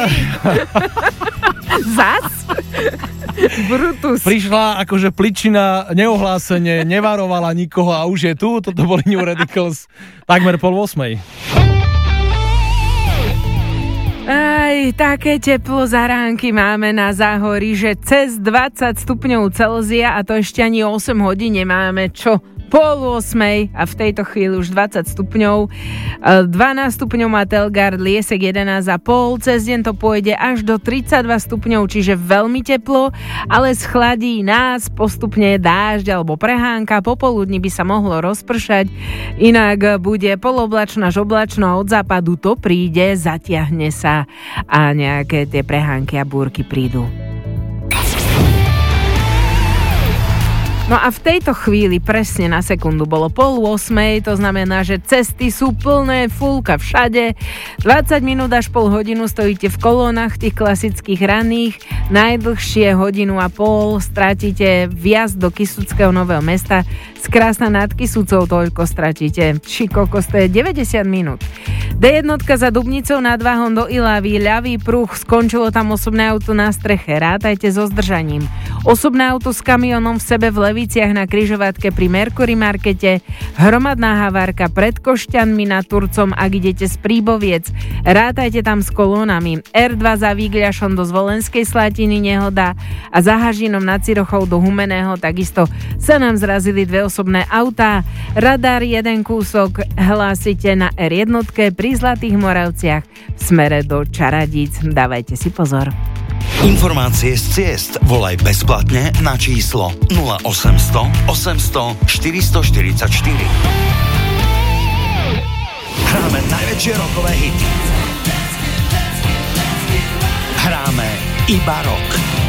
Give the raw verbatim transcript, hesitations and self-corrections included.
Zas? Brutus. Prišla akože pličina, neohlásenie, nevarovala nikoho a už je tu. Toto boli New Radicals takmer pol osmej. Aj, také teplo za ránky máme na Záhorí, že cez dvadsať stupňov Celzia a to ešte ani osem hodín nemáme, čo? Pol osmej a v tejto chvíli už dvadsať stupňov. dvanásť stupňov má Telgard, Liesek jedenásť a pol. Cez deň to pôjde až do tridsaťdva stupňov, čiže veľmi teplo, ale schladí nás postupne dážď alebo prehánka. Popoludní by sa mohlo rozpršať, inak bude poloblačno až oblačno a od západu to príde, zatiahne sa a nejaké tie prehánky a búrky prídu. No a v tejto chvíli presne na sekundu bolo pol osmej, to znamená, že cesty sú plné, fúlka všade. dvadsať minút až pol hodinu stojíte v kolónach tých klasických raných, najdlhšie hodinu a pol stratíte vjazd do Kysuckého Nového Mesta, z Krásna nad Kysucou toľko stratíte. Či kokos, to je deväťdesiat minút. dé jedna za Dubnicou nad Váhom do Ilavy, ľavý pruh, skončilo tam osobné auto na streche, rátajte so zdržaním. Osobné auto s kamionom v sebe v Leviciach na križovatke pri Mercury Markete, hromadná havárka pred Košťanmi nad Turcom, ak idete z Príboviec, rátajte tam s kolónami. er dva za Vígľašom do Zvolenskej Slatiny nehoda a za Hažinom nad Cirochou do Humeného takisto sa nám zrazili dve osobné autá. Radar jeden kúsok hlásite na er jedna pri Zlatých Moravciach v smere do Čaradíc. Dávajte si pozor. Informácie z ciest volaj bezplatne na číslo nula osemsto osemsto štyristo štyridsaťštyri. Hráme najväčšie rockové hity. Hráme iba rock.